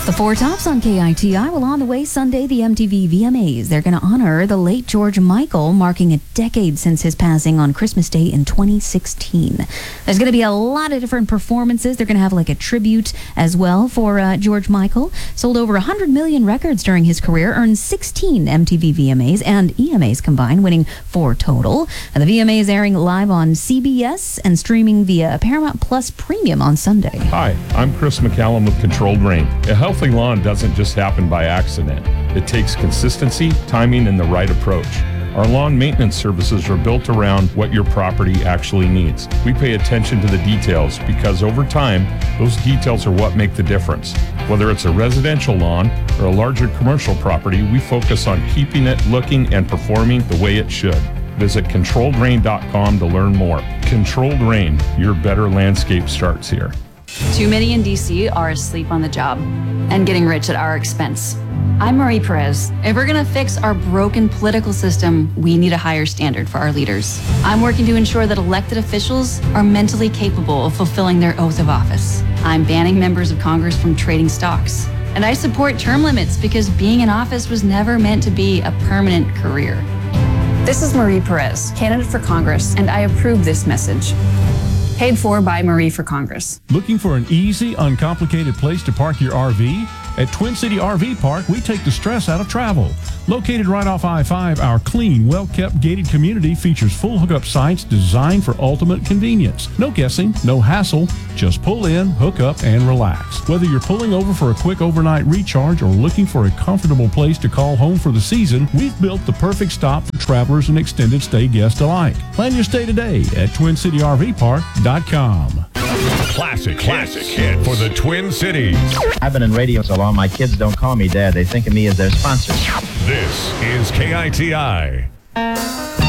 The Four Tops on KITI. Well, on the way Sunday, the MTV VMAs. They're going to honor the late George Michael, marking a decade since his passing on Christmas Day in 2016. There's going to be a lot of different performances. They're going to have like a tribute as well for George Michael. Sold over 100 million records during his career, earned 16 MTV VMAs and EMAs combined, winning 4 total. And the VMAs airing live on CBS and streaming via Paramount Plus Premium on Sunday. Hi, I'm Chris McCallum with Controlled Rain. A healthy lawn doesn't just happen by accident. It takes consistency, timing, and the right approach. Our lawn maintenance services are built around what your property actually needs. We pay attention to the details because over time, those details are what make the difference. Whether it's a residential lawn or a larger commercial property, we focus on keeping it looking and performing the way it should. Visit ControlledRain.com to learn more. Controlled Rain, your better landscape starts here. Too many in DC are asleep on the job and getting rich at our expense. I'm Marie Perez. If we're going to fix our broken political system, we need a higher standard for our leaders. I'm working to ensure that elected officials are mentally capable of fulfilling their oath of office. I'm banning members of Congress from trading stocks. And I support term limits because being in office was never meant to be a permanent career. This is Marie Perez, candidate for Congress, and I approve this message. Paid for by Marie for Congress. Looking for an easy, uncomplicated place to park your RV? At Twin City RV Park, we take the stress out of travel. Located right off I-5, our clean, well-kept gated community features full hookup sites designed for ultimate convenience. No guessing, no hassle, just pull in, hook up, and relax. Whether you're pulling over for a quick overnight recharge or looking for a comfortable place to call home for the season, we've built the perfect stop for travelers and extended stay guests alike. Plan your stay today at TwinCityRVPark.com. Classic hit for the Twin Cities. I've been in radio so long, my kids don't call me Dad. They think of me as their sponsor. This is KITI.